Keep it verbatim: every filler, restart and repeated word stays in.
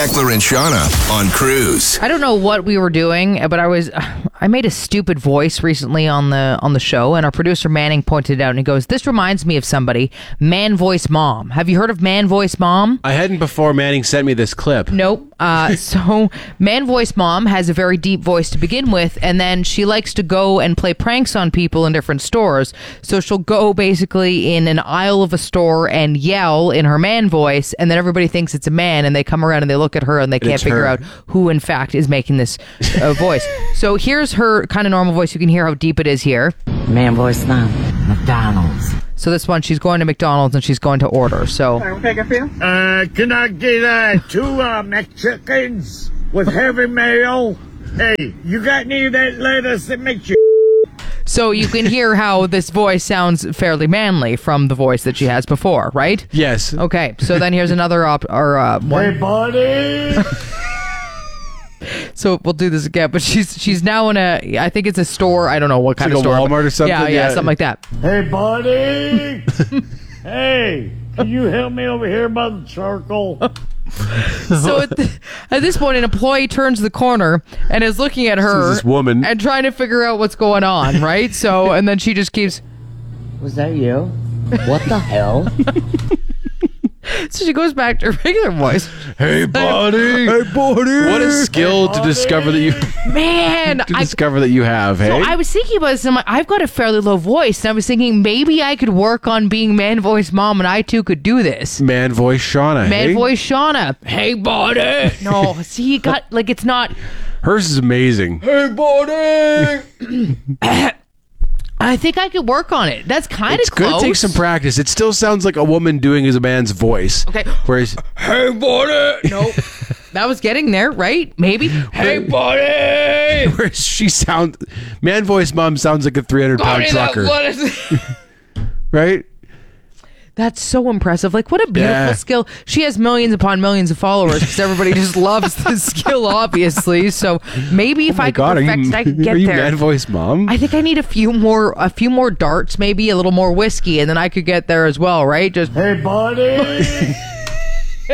Beckler and Shauna on Cruise. I don't know what we were doing, but I was I made a stupid voice recently on the on the show, and our producer Manning pointed it out, and he goes, "This reminds me of somebody, Man Voice Mom. Have you heard of Man Voice Mom?" I hadn't before Manning sent me this clip. Nope. Uh, so Man Voice Mom has a very deep voice to begin with, and then she likes to go and play pranks on people in different stores. So she'll go basically in an aisle of a store and yell in her man voice, and then everybody thinks it's a man, and they come around and they look at her and they can't It's figure her. out who in fact is making this uh, voice. So here's her kind of normal voice. You can hear how deep it is here. Man Voice Mom, McDonald's. So this one, she's going to McDonald's and she's going to order. So Uh, can I get uh, two uh, McChickens with heavy mayo? Hey, you got any of that lettuce that makes you... So you can hear how this voice sounds fairly manly from the voice that she has before, right? Yes. Okay, so then here's another op or uh, one. Hey, buddy! So we'll do this again, but she's she's now in a, I think it's a store. I don't know what kind like of a store. Walmart or something? Yeah, yeah, Yeah. something like that. Hey, buddy! Hey, can you help me over here by the charcoal? So at, the, at this point, an employee turns the corner and is looking at her, This is this woman. and trying to figure out what's going on, right? So and then she just keeps. Was that you? What the hell? So she goes back to her regular voice. Hey, buddy. Hey, buddy. What a skill to discover that you Man, to I, discover that you have. Hey. So I was thinking about this, and I'm like, I've got a fairly low voice, and I was thinking maybe I could work on being Man Voice Mom, and I too could do this. Man voice Shauna. Man hey? Voice Shauna. Hey, buddy. No, see, you got, like, it's not. Hers is amazing. Hey, buddy. I think I could work on it. That's kind of It's close. going to take some practice. It still sounds like a woman doing as a man's voice. Okay. Whereas, Hey, buddy. No, that was getting there, right? Maybe. Hey, buddy. whereas she sounds, man voice mom sounds like a three hundred pound trucker. Right? That's so impressive. Like, what a beautiful Yeah. skill. She has millions upon millions of followers because everybody just loves the skill, obviously. So maybe if Oh my I could God, are perfect you, it, I could get are you there. man voice mom? I think I need a few more, a few more darts, maybe a little more whiskey, and then I could get there as well, right? Just Hey, buddy!